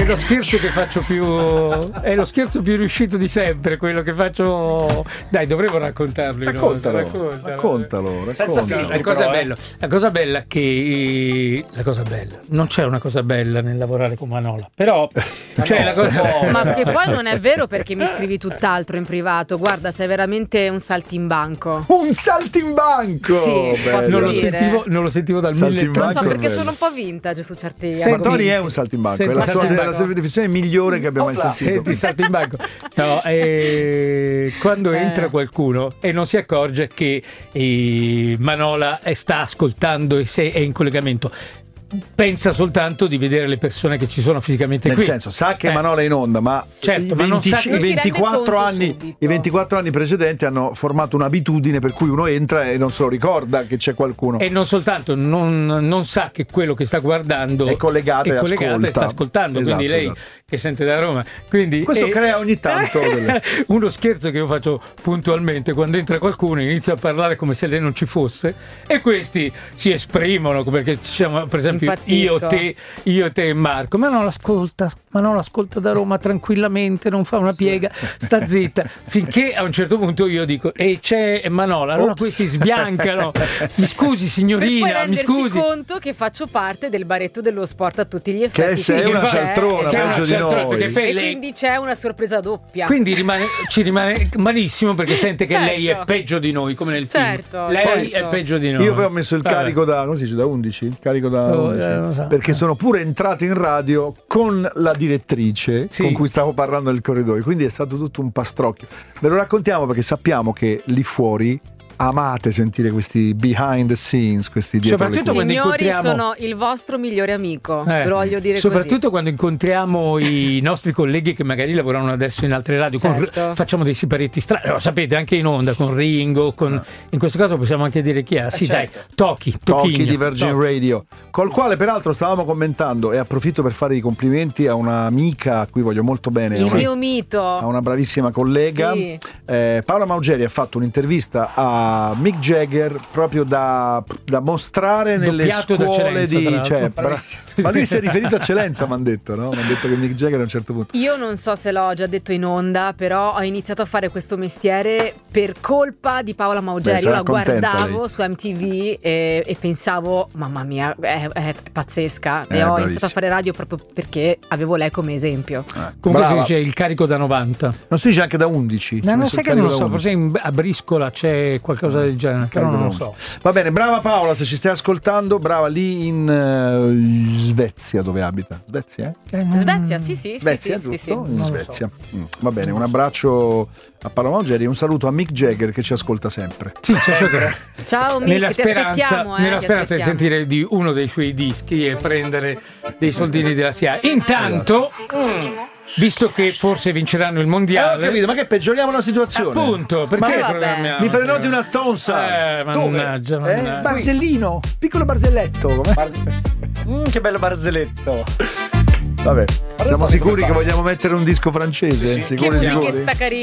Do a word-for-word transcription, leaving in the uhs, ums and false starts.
è lo scherzo che faccio più è lo scherzo più riuscito di sempre, quello che faccio. Dai, dovremmo raccontarlo. Raccontalo, raccontalo, raccontalo, raccontalo. Senza filtri, la cosa però, bella, la cosa bella che la cosa bella non c'è una cosa bella nel lavorare con Manola, però cioè, no, la cosa... no. Ma che poi non è vero, perché mi scrivi tutt'altro in privato. Guarda, sei veramente un saltimbanco. Un saltimbanco! Sì, bello. posso non lo dire. sentivo non lo sentivo dal Saltimbanco. Non so, Manco perché bello. sono un po' vintage su certi Sì, Tony argomenti. è un saltimbanco, Senti, è la sua saltimbanco. la sua definizione migliore che abbiamo mai Opla. sentito. Senti, saltimbanco. No, eh, quando Eh. entra qualcuno e non si accorge che eh, Manola eh, sta ascoltando e se è in collegamento, pensa soltanto di vedere le persone che ci sono fisicamente Nel qui. senso, sa che Eh. Manola è in onda, ma, Certo, i, ma non venti sa che- i Non si rende ventiquattro conto anni, subito. i ventiquattro anni precedenti hanno formato un'abitudine per cui uno entra e non se lo ricorda che c'è qualcuno. E non soltanto non, non sa che quello che sta guardando È collegato e ascolta. e sta ascoltando, Esatto, quindi lei esatto. che sente da Roma. Quindi, Questo eh, crea ogni tanto delle- uno scherzo che io faccio puntualmente quando entra qualcuno, inizia a parlare come se lei non ci fosse e questi si esprimono, perché ci siamo, per esempio io Impazzisco. te, io te e Marco, ma non l'ascolta, ma non l'ascolta da Roma tranquillamente, non fa una piega, sta zitta, finché a un certo punto io dico e c'è Manola, allora Ops. questi sbiancano, mi scusi Per poi signorina, mi rendersi scusi. conto che faccio parte del baretto dello sport a tutti gli Che effetti. sei quindi una c'è- cialtrona, Che è una peggio di cialtrona, noi. perché fai E lei- quindi c'è una sorpresa doppia. Quindi rimane, ci rimane malissimo perché sente che Certo. lei è peggio di noi, come nel Certo, film. Lei certo. è peggio di noi. Io poi ho messo il Vabbè. carico da, come si dice, da undici? Il carico da Oh, undici. eh, non so. Perché sono pure entrato in radio con la direttrice Sì. con cui stavo parlando nel corridoio, quindi è stato tutto un pastrocchio. Ve lo raccontiamo perché sappiamo che lì fuori amate sentire questi behind the scenes, questi dietro le Soprattutto quinte. quando Signori, incontriamo- sono il vostro migliore amico. Eh, Ve lo voglio dire soprattutto così. quando incontriamo i nostri colleghi che magari lavorano adesso in altre radio, con- Certo. facciamo dei siparetti strani, lo sapete, anche in onda con Ringo, con, in questo caso possiamo anche dire chi è. Sì, certo. dai, Tochi, Tocchi Tocchigno, di Virgin Tocchi. Radio, col quale peraltro stavamo commentando, e approfitto per fare i complimenti a un'amica a cui voglio molto bene, a Il una, mio mito. a una bravissima collega. Sì. Eh, Paola Maugeri ha fatto un'intervista a Mick Jagger proprio da, da mostrare nelle Doppiato scuole d'eccellenza, di tra l'altro. cioè, bra- ma lui si è riferito a eccellenza, mi hanno detto, no? Mi hanno detto che Mick Jagger a un certo punto Io non so se l'ho già detto in onda, però ho iniziato a fare questo mestiere per colpa di Paola Beh, Maugeri. Io sarà la contenta guardavo lei. su M T V e, e pensavo, mamma mia, è, è pazzesca. Eh, e ho bravissima. iniziato a fare radio proprio perché avevo lei come esempio. Comunque Brava. si dice il carico da novanta. non si dice anche da undici. No, Ho non messo sai il che non lo carico so, da forse in- a Briscola c'è qualcosa del genere, però Carico non lo da so. undici. Va bene, brava Paola, se ci stai ascoltando, brava lì in eh, Svezia, dove abita? Svezia? Eh? Eh, non- Svezia, sì, sì. Svezia, sì, sì, giusto? sì, sì. In lo Svezia. Mm, Va bene, un abbraccio a Paola Maugeri e un saluto a Mick Jagger che ci ascolta sempre. Sì, c'è sempre. Ciao Mick, Nella ti speranza, aspettiamo. Eh, nella ti speranza di aspettiamo. sentire di uno dei suoi dischi e prendere dei soldini della S I A. Intanto, visto che forse vinceranno il Eh, ho mondiale, capito, ma che peggioriamo la situazione? appunto, perché Ma vabbè. programmiamo? Mi prenoti una stonza? Eh, Dove? mannaggia, Eh, mannaggia. Barzellino, piccolo barzelletto. com'è? Mm, che bello barzelletto. Vabbè, siamo Tony, sicuri come che fa? vogliamo mettere un disco francese? Sì, sì. Che Sicuri, sicuri? musichetta carina.